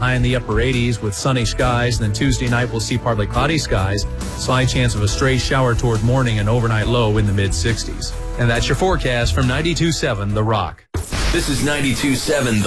high in the upper 80s with sunny skies. And then Tuesday night, we'll see partly cloudy skies. Slight chance of a stray shower toward morning and overnight low in the mid-60s. And that's your forecast from 92.7 The Rock. This is 92.7